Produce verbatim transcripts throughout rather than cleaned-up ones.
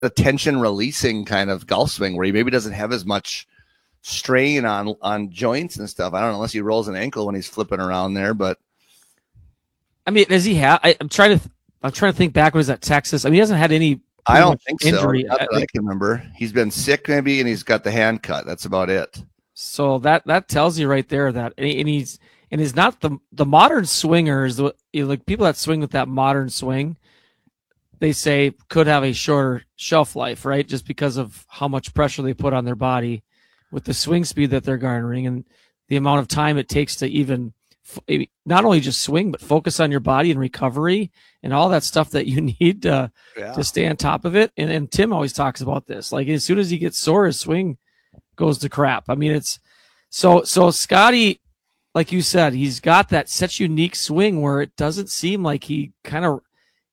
a tension releasing kind of golf swing where he maybe doesn't have as much strain on on joints and stuff. I don't know, unless he rolls an ankle when he's flipping around there. But I mean, does he have? I, I'm trying to. I'm trying to think back. Was that Texas? I mean, he hasn't had any. I don't think injury. so. Not that I, I can remember. He's been sick maybe, and he's got the hand cut. That's about it. So that that tells you right there that and, he, and he's and he's not the the modern swingers. The, like people that swing with that modern swing, they say could have a shorter shelf life, right? Just because of how much pressure they put on their body with the swing speed that they're garnering and the amount of time it takes to even not only just swing, but focus on your body and recovery and all that stuff that you need to, yeah. to stay on top of it. And, and Tim always talks about this. Like as soon as he gets sore, his swing goes to crap. I mean, it's so, so Scotty, like you said, he's got that such unique swing where it doesn't seem like he kind of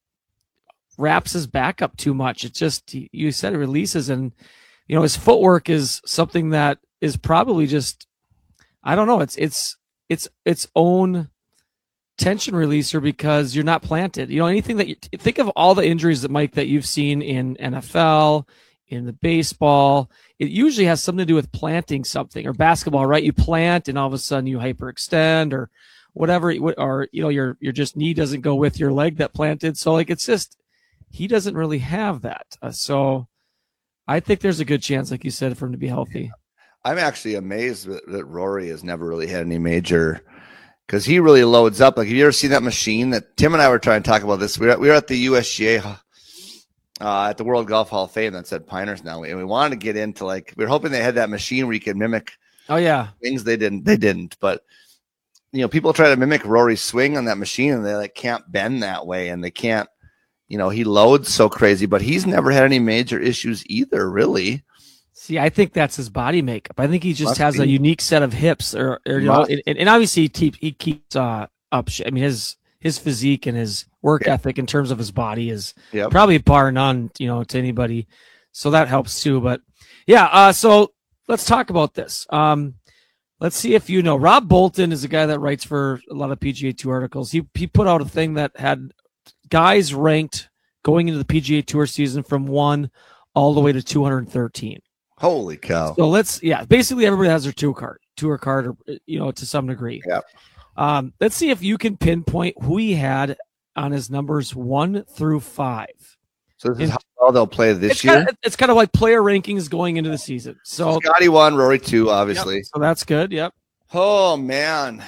wraps his back up too much. It just, you said it releases, and, you know, his footwork is something that is probably just, I don't know. It's, it's, it's its own tension releaser because you're not planted. You know, anything that you think of all the injuries that Mike, that you've seen in N F L, in the baseball, it usually has something to do with planting something, or basketball, right? You plant and all of a sudden you hyperextend or whatever, or, you know, your, your just knee doesn't go with your leg that planted. So like, it's just, he doesn't really have that. Uh, so I think there's a good chance, like you said, for him to be healthy. I'm actually amazed that, that Rory has never really had any major, because he really loads up. Like, have you ever seen that machine that Tim and I were trying to talk about this? We were, we were at the U S G A uh, at the World Golf Hall of Fame that's at Pinehurst now, and we wanted to get into, like, we were hoping they had that machine where you could mimic. Oh yeah, things. They didn't. They didn't. But you know, people try to mimic Rory's swing on that machine, and they like can't bend that way, and they can't. You know, he loads so crazy, but he's never had any major issues either, really. See, I think that's his body makeup. I think he just Must has be. a unique set of hips, or, or you know, and, and obviously he, keep, he keeps uh, up. I mean, his his physique and his work yeah. ethic in terms of his body is yep. probably bar none, you know, to anybody. So that helps too. But yeah, uh, so let's talk about this. Um, let's see if you know. Rob Bolton is a guy that writes for a lot of P G A Tour articles. He he put out a thing that had guys ranked going into the P G A Tour season from one all the way to two hundred thirteen. Holy cow. So let's, yeah, basically everybody has their tour card, tour card, or, you know, to some degree. Yeah. Um, let's see if you can pinpoint who he had on his numbers one through five. So this is how well they'll play this it's year? Kind of, it's kind of like player rankings going into the season. So Scotty one, Rory two, obviously. Yep, so that's good. Yep. Oh, man.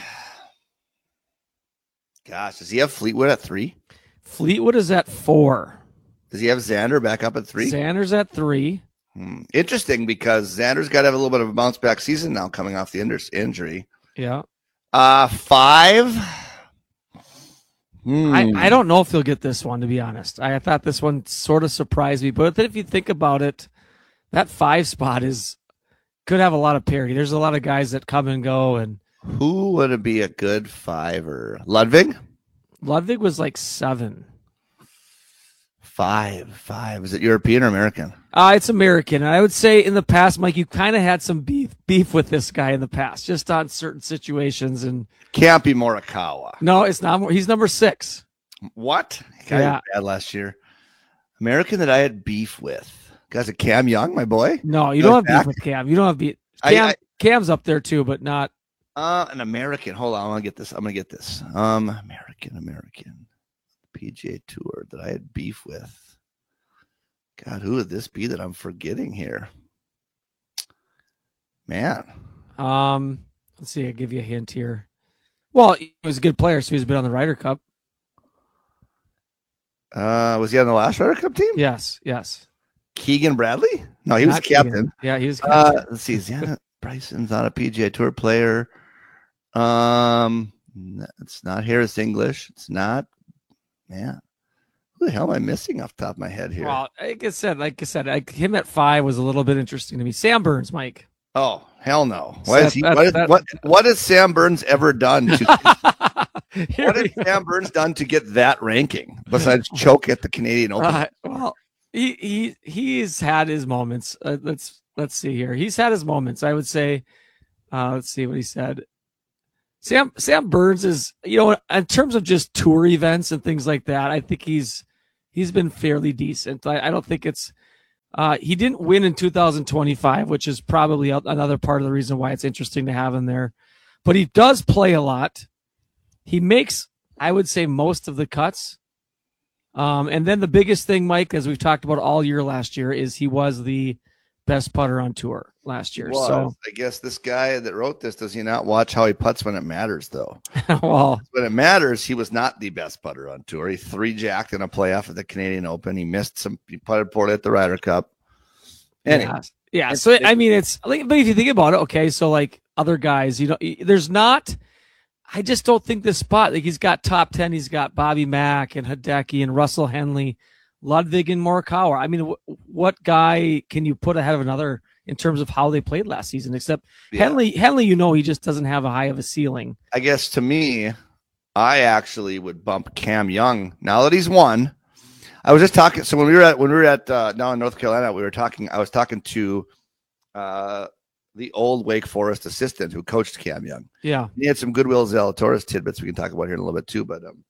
Gosh, does he have Fleetwood at three? Fleetwood is at four. Does he have Xander back up at three? Xander's at three. Hmm. Interesting, because Xander's got to have a little bit of a bounce back season now coming off the injury. Yeah. Uh, five. Hmm. I, I don't know if he'll get this one, to be honest. I thought this one sort of surprised me, but if you think about it, that five spot is could have a lot of parity. There's a lot of guys that come and go. And who would it be a good fiver? Ludwig? Ludwig was like seven. Five, five. Is it European or American? Uh, it's American. And I would say in the past, Mike, you kind of had some beef beef with this guy in the past, just on certain situations. And can't be Morikawa. No, it's not. He's number six. What? Guy yeah. was bad last year. American that I had beef with. Guys, a Cam Young, my boy. No, you don't have back? beef with Cam. You don't have beef. Cam, I, I, Cam's up there too, but not. Uh, an American. Hold on, I'm gonna get this. I'm gonna get this. Um, American, American. P G A Tour that I had beef with. God, who would this be that I'm forgetting here? Man. Um, let's see. I'll give you a hint here. Well, he was a good player, so he's been on the Ryder Cup. Uh, was he on the last Ryder Cup team? Yes, yes. Keegan Bradley? No, he Not was captain. Keegan. Yeah, he was captain. Uh, let's see. Xana Bryson's not a P G A Tour player. Um, it's not Harris English. It's not. Man, who the hell am I missing off the top of my head here? Well, like I said, like I said, like him at five was a little bit interesting to me. Sam Burns, Mike. Oh, hell no. What, is he, that, what, is, that, what, what has Sam Burns ever done? To, what has Sam Burns done to get that ranking besides choke at the Canadian Open? Uh, well, he he he's had his moments. Uh, let's let's see here. He's had his moments. I would say. Uh, let's see what he said. Sam Sam Burns is, you know, in terms of just tour events and things like that, I think he's he's been fairly decent. I, I don't think it's Uh, he didn't win in two thousand twenty-five, which is probably another part of the reason why it's interesting to have him there. But he does play a lot. He makes, I would say, most of the cuts. Um, and then the biggest thing, Mike, as we've talked about all year last year, is he was the best putter on tour last year. Well, so I guess this guy that wrote this, does he not watch how he putts when it matters, though? well, when it matters, he was not the best putter on tour. He three jacked in a playoff at the Canadian Open. He missed some. He putted poorly at the Ryder Cup. Anyway, yeah, yeah. So I mean, it's like, but if you think about it, okay, so like other guys, you know, there's not. I just don't think this spot. Like he's got top ten. He's got Bobby Mack and Hideki and Russell Henley, Ludwig and Morikawa. I mean, w- what guy can you put ahead of another in terms of how they played last season? Except yeah. Henley, Henley, you know, he just doesn't have a high of a ceiling. I guess to me, I actually would bump Cam Young now that he's won. I was just talking. So when we were at when we were at uh, now in North Carolina, we were talking. I was talking to uh, the old Wake Forest assistant who coached Cam Young. Yeah, he had some Goodwill Zalatoris tidbits we can talk about here in a little bit too. But um,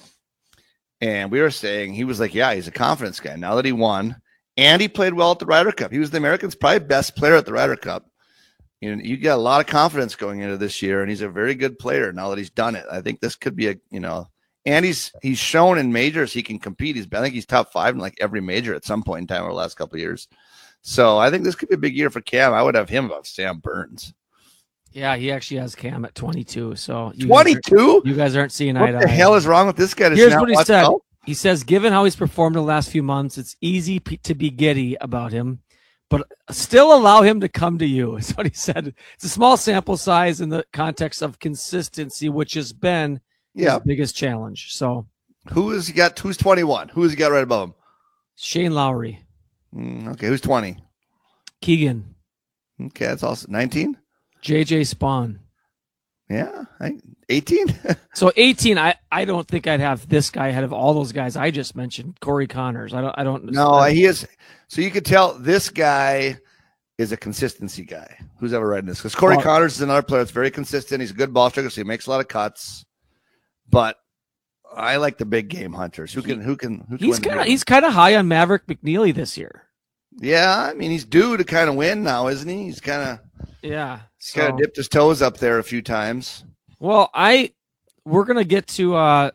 and we were saying he was like, yeah, he's a confidence guy now that he won, and he played well at the Ryder Cup. He was the Americans' probably best player at the Ryder Cup. You know, you got a lot of confidence going into this year, and he's a very good player now that he's done it. I think this could be a you know. And he's he's shown in majors he can compete. He's I think he's top five in like every major at some point in time over the last couple of years. So I think this could be a big year for Cam. I would have him above Sam Burns. Yeah, he actually has Cam at twenty-two. So twenty-two? You guys aren't seeing eye to eye. What the hell is wrong with this guy? Here's what he said. Out? He says, given how he's performed in the last few months, it's easy p- to be giddy about him, but still allow him to come to you. Is what he said. It's a small sample size in the context of consistency, which has been yeah, biggest challenge. So, who has he got? Who's twenty-one? Who has he got right above him? Shane Lowry. Mm, okay, who's twenty? Keegan. Okay, that's also nineteen. J J Spawn. Yeah, eighteen. So eighteen. I, I don't think I'd have this guy ahead of all those guys I just mentioned. Corey Connors. I don't. I don't. No, he is. So you could tell this guy is a consistency guy. Who's ever writing this? Because Corey oh. Connors is another player that's very consistent. He's a good ball striker, so he makes a lot of cuts. But I like the big game hunters who can who can who can he's kind of he's kind of high on Maverick McNeely this year. Yeah, I mean he's due to kind of win now, isn't he? He's kind of yeah, he's so. kind of dipped his toes up there a few times. Well, I we're gonna get to uh,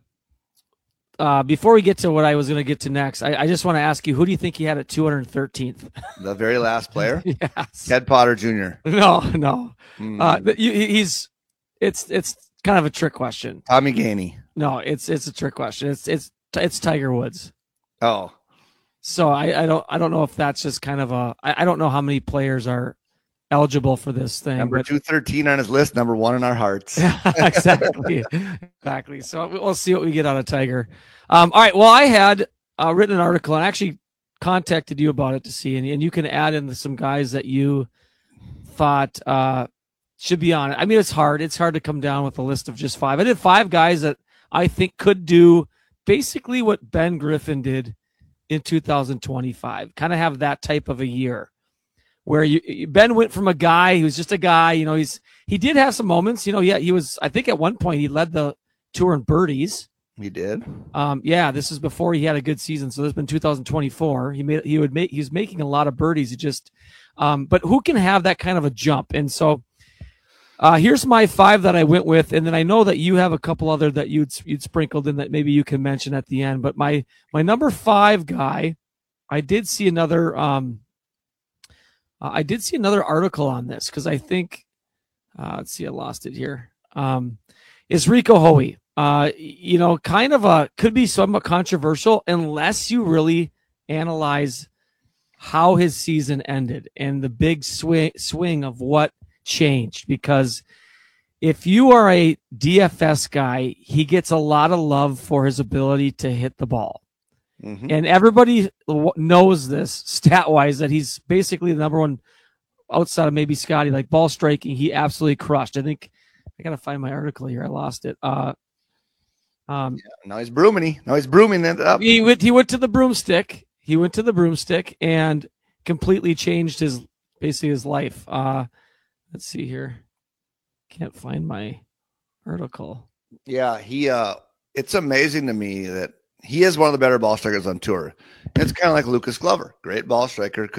uh, before we get to what I was gonna get to next. I, I just want to ask you, who do you think he had at two hundred thirteenth? The very last player, yes, Ted Potter Junior No, no, mm. uh, he's it's it's. kind of a trick question. Tommy Gainey. No, it's it's a trick question. It's it's it's Tiger Woods. Oh, so I, I don't I don't know if that's just kind of a I, I don't know how many players are eligible for this thing. Number two thirteen on his list. Number one in our hearts. exactly, exactly. So we'll see what we get out of Tiger. Um, all right. Well, I had uh, written an article and actually contacted you about it to see, and, and you can add in some guys that you thought. Uh, Should be on it. I mean, it's hard. It's hard to come down with a list of just five. I did five guys that I think could do basically what Ben Griffin did in two thousand twenty-five. Kind of have that type of a year where you Ben went from a guy who's just a guy. You know, he's he did have some moments. You know, yeah, he was. I think at one point he led the tour in birdies. He did. Um, yeah, this is before he had a good season. So this has been two thousand twenty-four. He made he would make he was making a lot of birdies. He just, um, but who can have that kind of a jump? And so. Uh, here's my five that I went with, and then I know that you have a couple other that you'd you'd sprinkled in that maybe you can mention at the end. But my my number five guy, I did see another um, uh, I did see another article on this because I think uh, let's see, I lost it here. Um, is Rico Hoey? Uh, you know, kind of a could be somewhat controversial unless you really analyze how his season ended and the big swing swing of what changed, because if you are a D F S guy, he gets a lot of love for his ability to hit the ball. Mm-hmm. And everybody knows this stat wise that he's basically the number one outside of maybe Scotty, like ball striking. He absolutely crushed. I think I got to find my article here. I lost it. Uh, um, yeah, now he's brooming. Now he's brooming it up. He went, he went to the broomstick. He went to the broomstick and completely changed his, basically his life. Uh, Let's see here. Can't find my article. Yeah, he. Uh, it's amazing to me that he is one of the better ball strikers on tour. And it's kind of like Lucas Glover, great ball striker.